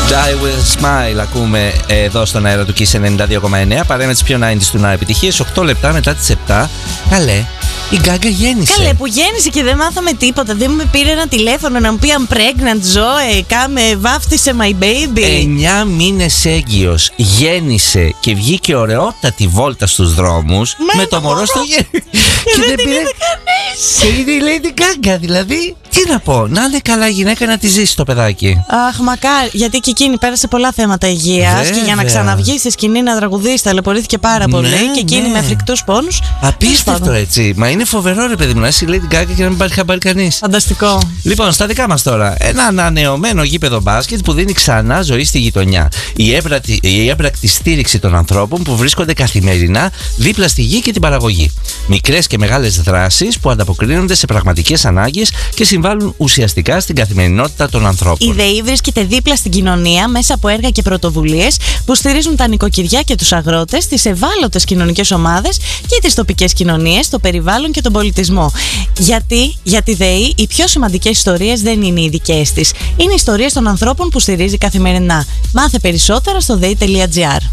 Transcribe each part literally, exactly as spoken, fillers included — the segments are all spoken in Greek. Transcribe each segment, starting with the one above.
Die with a smile ακούμε εδώ στον αέρα του Kiss ενενήντα δύο κόμμα εννέα. Παρέα με τις πιο ενενήντα του να επιτυχίες. οκτώ λεπτά μετά τις επτά. Καλέ, η Γκάγκα γέννησε. Καλέ, που γέννησε και δεν μάθαμε τίποτα. Δεν μου πήρε ένα τηλέφωνο να μου πει I'm pregnant, Zoe. Κάμε, βάφτισε my baby. Εννιά μήνες έγκυος. Γέννησε και βγήκε ωραιότατη βόλτα στους δρόμους με το μωρό στο γέννη. Και δεν την είδε κανείς. Και είναι η Lady Gaga, δηλαδή. Τι να πω, να είναι καλά γυναίκα να τη ζήσει το παιδάκι. Αχ, μακάρι, γιατί και εκείνη πέρασε πολλά θέματα υγείας. Και για να ξαναβγεί στη σκηνή να τραγουδήσει, ταλαιπωρήθηκε πάρα πολύ. Ναι, και εκείνη ναι. με φρικτούς πόνους. Απίστευτο έτσι. Μα είναι φοβερό, ρε παιδί μου, να είσαι η Lady Gaga και να μην πάρει χαμπάρι κανείς. Φανταστικό. Λοιπόν, στα δικά μας τώρα. Ένα ανανεωμένο γήπεδο μπάσκετ που δίνει ξανά ζωή στη γειτονιά. Η έμπρακτη, η έμπρακτη στήριξη των ανθρώπων που βρίσκονται καθημερινά δίπλα στη γη και την παραγωγή. Μικρές και μεγάλες δράσεις που ανταποκρίνονται σε πραγματικές ανάγκες και συμβάλλουν ουσιαστικά στην καθημερινότητα των ανθρώπων. Η ΔΕΗ βρίσκεται δίπλα στην κοινωνία μέσα από έργα και πρωτοβουλίες που στηρίζουν τα νοικοκυριά και τους αγρότες, τις ευάλωτες κοινωνικές ομάδες και τις τοπικές κοινωνίες, το περιβάλλον και τον πολιτισμό. Γιατί για τη ΔΕΗ οι πιο σημαντικές ιστορίες δεν είναι οι δικές της. Είναι ιστορίες των ανθρώπων που στηρίζει καθημερινά. Μάθε περισσότερα στο δέη τελεία τζι άρ.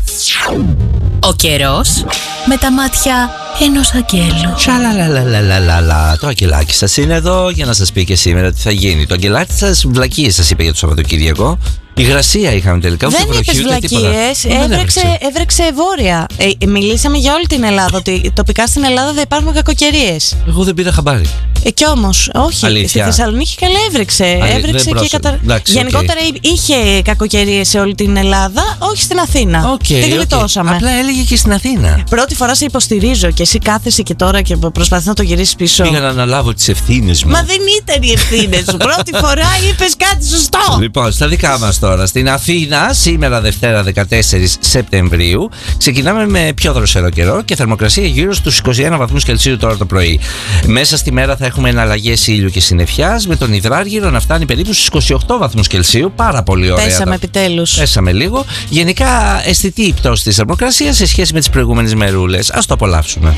Ο καιρός με τα μάτια ενός αγγέλου. Τσαλαλαλαλαλαλα. Το αγγελάκι σας είναι εδώ για να σας πει και σήμερα τι θα γίνει. Το αγγελάκι σας βλακίες σας είπε για το Σαββατοκύριακο. Υγρασία είχαμε τελικά. Δεν είπες βλακίες, έβρεξε, έβρεξε βόρεια. Ε, μιλήσαμε για όλη την Ελλάδα, ότι τοπικά στην Ελλάδα δεν υπάρχουν κακοκαιρίες. Εγώ δεν πήρα χαμπάρι. Ε, κι όμως, όχι. Αλήθεια. Στη Θεσσαλονίκη καλά έβρεξε. Αλήθεια, έβρεξε και κατα... Εντάξει, γενικότερα okay. είχε κακοκαιρίες σε όλη την Ελλάδα, όχι στην Αθήνα. Okay, τη γλιτώσαμε. Okay. Απλά έλεγε και στην Αθήνα. Πρώτη φορά σε υποστηρίζω και εσύ κάθεσαι και τώρα και προσπαθείς να το γυρίσεις πίσω. Πήγα να αναλάβω τις ευθύνες μου. Μα δεν ήταν οι ευθύνες σου. Πρώτη φορά είπες κάτι σωστό. Λοιπόν, στα δικά μας τώρα. Στην Αθήνα, σήμερα Δευτέρα δεκατέσσερις Σεπτεμβρίου, ξεκινάμε με πιο δροσερό καιρό και θερμοκρασία γύρω στους είκοσι ένα βαθμούς Κελσίου τώρα το πρωί. Μέσα στη μέρα θα έχουμε εναλλαγές ήλιου και συννεφιάς, με τον υδράργυρο να φτάνει περίπου στους είκοσι οκτώ βαθμούς Κελσίου. Πάρα πολύ ωραία. Πέσαμε επιτέλους. Πέσαμε λίγο. Γενικά αισθητή η πτώση της θερμοκρασίας σε σχέση με τις προηγούμενες μερούλες. Ας το απολαύσουμε.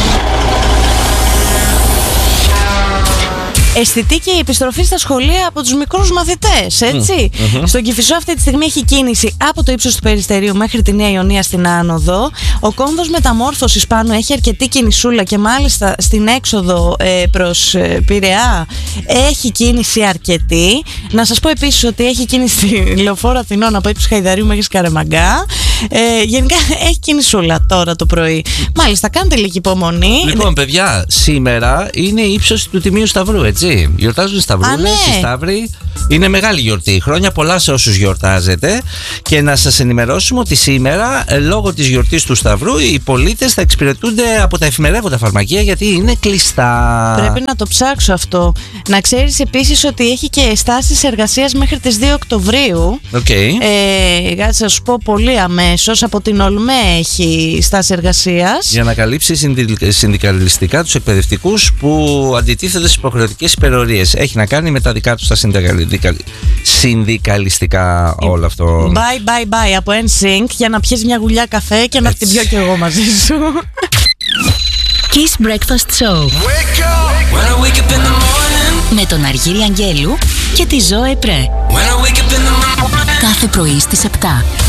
Αισθητή και η επιστροφή στα σχολεία από τους μικρούς μαθητές, έτσι. Mm-hmm. Στον Κηφισό αυτή τη στιγμή έχει κίνηση από το ύψος του Περιστερίου μέχρι τη Νέα Ιωνία στην άνοδο. Ο κόμβος μεταμόρφωσης πάνω έχει αρκετή κινησούλα και μάλιστα στην έξοδο ε, προς ε, Πειραιά έχει κίνηση αρκετή. Να σας πω επίσης ότι έχει κίνηση στη Λεωφόρο Αθηνών από ύψος Χαϊδαρίου μέχρι Σκαρεμαγκά. Ε, γενικά έχει κινησούλα τώρα το πρωί. Μάλιστα, κάντε λίγη υπομονή. Λοιπόν, παιδιά, σήμερα είναι η ύψωση του Τιμίου Σταυρού, έτσι. Γιορτάζουν σταυρούλες, ναι. οι σταύροι. Είναι μεγάλη γιορτή. Χρόνια πολλά σε όσους γιορτάζετε. Και να σας ενημερώσουμε ότι σήμερα, λόγω της γιορτής του Σταυρού, οι πολίτες θα εξυπηρετούνται από τα εφημερεύοντα φαρμακεία γιατί είναι κλειστά. Πρέπει να το ψάξω αυτό. Να ξέρεις επίσης ότι έχει και στάσεις εργασίας μέχρι τις δύο Οκτωβρίου. Okay. Ε, κάτσε να σου πω πολύ αμέσως. Από την ΟΛΜΕ έχει στάση εργασίας. Για να καλύψει συνδικαλιστικά τους εκπαιδευτικούς που αντιτίθενται στις υποχρεωτικές υπερορίες. Έχει να κάνει με τα δικά τους τα συνδικαλιστικά όλο αυτό. Bye bye bye από εν συνκ για να πιεις μια γουλιά καφέ και να την πιω κι εγώ μαζί σου. Kiss Breakfast Show. Wake up. When I wake up in the morning. Με τον Αργύρη Αγγέλου και τη Zoe Pre. When I wake up in the morning. Κάθε πρωί στις επτά.